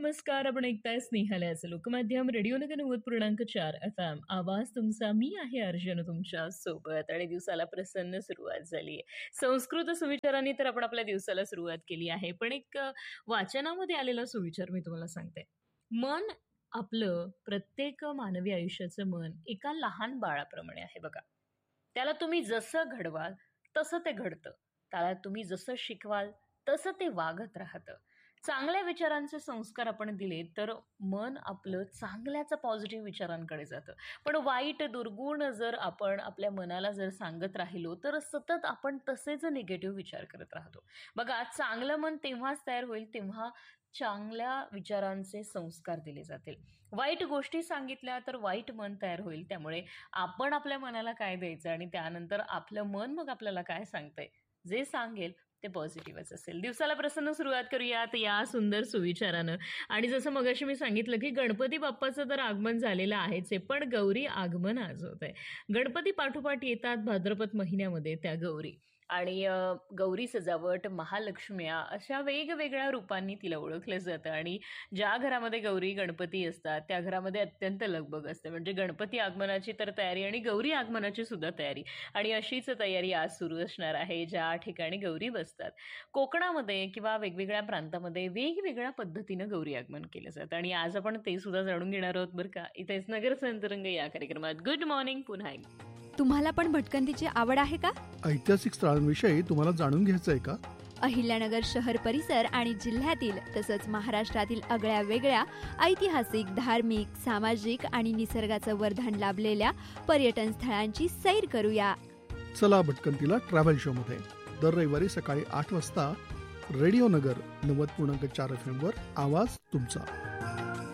नमस्कार. आपण ऐकताय स्नेहालयाचं लोकमाध्यम रेडिओ नगर 90.4 FM. आवाज तुमचा. मी आहे अर्जुन तुमच्या सोबत आणि दिवसाला प्रसन्न सुरुवात झाली आहे. संस्कृत सुविचारांनी तर आपण आपल्या दिवसाला सुरुवात केली आहे. पण एक वाचनामध्ये आलेला सुविचार मी तुम्हाला सांगते. मन आपलं प्रत्येक मानवी आयुष्याचं मन एका लहान बाळाप्रमाणे आहे बघा. त्याला तुम्ही जसं घडवाल तसं ते घडतं. त्याला तुम्ही जसं शिकवाल तसं ते वागत राहतं. चांगल्या विचारांचे संस्कार आपण दिले तर मन आपलं चांगल्याचा पॉझिटिव्ह विचारांकडे जातं. पण वाईट दुर्गुण जर आपण आपल्या मनाला जर सांगत राहिलो तर सतत आपण तसेच निगेटिव्ह विचार करत राहतो. बघा, चांगलं मन तेव्हाच तयार होईल तेव्हा चांगल्या विचारांचे संस्कार दिले जातील. वाईट गोष्टी सांगितल्या तर वाईट मन तयार होईल. त्यामुळे आपण आपल्या मनाला काय द्यायचं आणि त्यानंतर आपलं मन मग आपल्याला काय सांगतंय, जे सांगेल ते पॉझिटिव्हच असेल. दिवसाला प्रसन्न सुरुवात करूयात या सुंदर सुविचारानं. आणि जसं मगाशी मी सांगितलं की गणपती बाप्पाचं तर आगमन झालेलं आहेच आहे, पण गौरी आगमन आज होत आहे. गणपती पाठोपाठ येतात भाद्रपद महिन्यामध्ये त्या गौरी. आणि गौरी सजावट, महालक्ष्म्या अशा वेगवेगळ्या रूपांनी तिला ओळखलं जातं. आणि ज्या घरामध्ये गौरी गणपती असतात त्या घरामध्ये अत्यंत लगबग असते. म्हणजे गणपती आगमनाची तर तयारी आणि गौरी आगमनाची सुद्धा तयारी. आणि अशीच तयारी आज सुरू असणार आहे ज्या ठिकाणी गौरी बसतात. कोकणामध्ये किंवा वेगवेगळ्या प्रांतामध्ये वेगवेगळ्या पद्धतीनं गौरी आगमन केलं जातं. आणि आज आपण ते सुद्धा जाणून घेणार आहोत बरं का, इथेच नगर संतरंग या कार्यक्रमात. गुड मॉर्निंग पुन्हा एकदा. तुम्हाला पण भटकंतीची आवड आहे का? ऐतिहासिक स्थळांविषयी तुम्हाला जाणून घ्यायचंय का? अहिल्यानगर शहर परिसर आणि जिल्ह्यातील तसंच महाराष्ट्रातील आगळ्या वेगळ्या ऐतिहासिक, धार्मिक, सामाजिक आणि निसर्गाचं वरदान लाभलेल्या पर्यटन स्थळांची सैर करूया. चला भटकंतीला ट्रॅव्हल शो मध्ये दर रविवारी सकाळी 8 वाजता रेडिओ नगर 90.4 FM वर आवाज तुमचा.